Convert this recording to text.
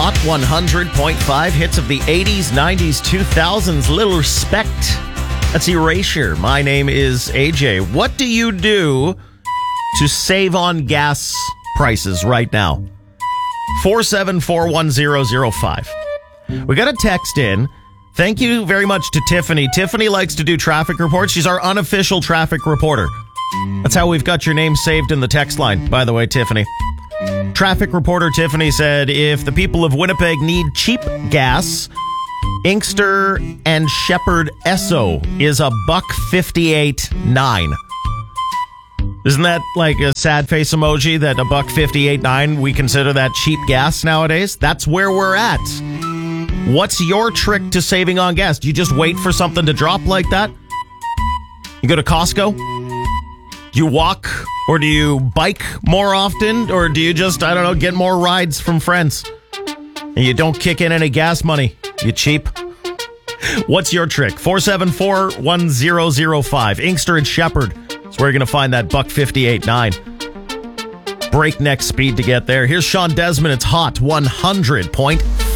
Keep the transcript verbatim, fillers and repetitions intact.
Hot one hundred point five hits of the eighties, nineties, two thousands. Little respect. That's Erasure. My name is A J. What do you do to save on gas prices right now? four seven four one zero zero five. We got a text in. Thank you very much to Tiffany. Tiffany likes to do traffic reports. She's our unofficial traffic reporter. That's how we've got your name saved in the text line, by the way, Tiffany. Traffic reporter Tiffany said, if the people of Winnipeg need cheap gas, Inkster and Shepherd Esso is a buck fifty-eight nine. Isn't that like a sad face emoji that a buck fifty-eight nine, we consider that cheap gas nowadays? That's where we're at. What's your trick to saving on gas? Do you just wait for something to drop like that? You go to Costco? Do you walk? Or do you bike more often? Or do you just, I don't know, get more rides from friends? And you don't kick in any gas money. You cheap. What's your trick? four seven four one zero zero five. Inkster and Shepherd. That's where you're going to find that buck fifty-eight nine. Breakneck speed to get there. Here's Sean Desmond. It's Hot one hundred point five.